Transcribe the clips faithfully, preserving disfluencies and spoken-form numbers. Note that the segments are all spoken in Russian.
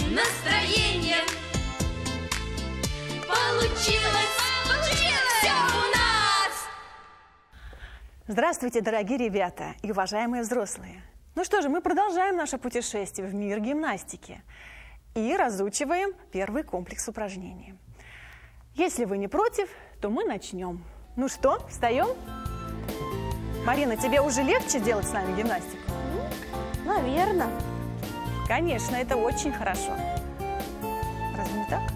настроение. Получилось, получилось все у нас! Здравствуйте, дорогие ребята и уважаемые взрослые. Ну что же, мы продолжаем наше путешествие в мир гимнастики и разучиваем первый комплекс упражнений. Если вы не против, то мы начнем. Ну что, встаем? Марина, тебе уже легче делать с нами гимнастику? Наверное. Конечно, это очень хорошо. Разве не так?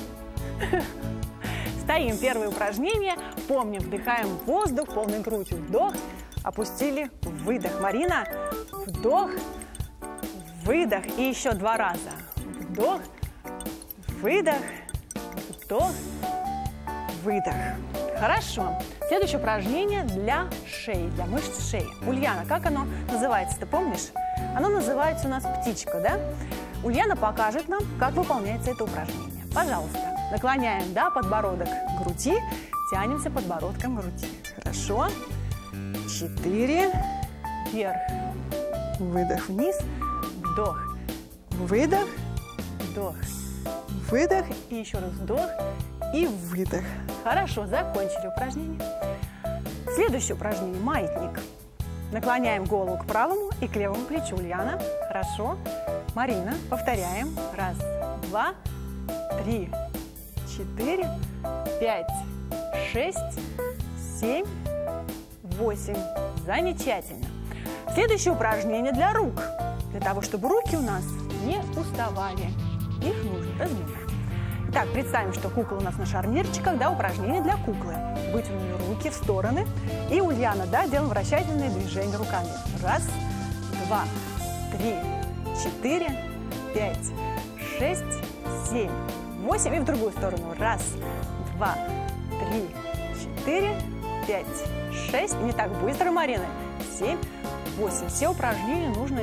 Стоим. Первое упражнение. Помним, вдыхаем воздух полной грудью. Вдох. Опустили. Выдох. Марина. Вдох. Выдох. И еще два раза. Вдох. Выдох. Вдох. Выдох. Хорошо. Следующее упражнение для шеи, для мышц шеи. Ульяна, как оно называется, ты помнишь? Оно называется у нас птичка, да? Ульяна покажет нам, как выполняется это упражнение. Пожалуйста. Наклоняем, да, подбородок к груди, тянемся подбородком к груди. Хорошо. Четыре. Вверх. Выдох вниз. Вдох. Выдох. Вдох. Выдох. И еще раз вдох. И выдох. Хорошо, закончили упражнение. Следующее упражнение – маятник. Наклоняем голову к правому и к левому плечу. Ульяна. Хорошо. Марина. Повторяем. Раз, два, три, четыре, пять, шесть, семь, восемь. Замечательно. Следующее упражнение для рук. Для того, чтобы руки у нас не уставали. Их нужно разминать. Так, представим, что кукла у нас на шарнирчиках, да, упражнение для куклы. Вытянули руки в стороны. И Ульяна, да, делаем вращательные движения руками. Раз, два, три, четыре, пять, шесть, семь, восемь. И в другую сторону. Раз, два, три, четыре, пять, шесть. Не так быстро, Марина. Семь, восемь. Все упражнения нужно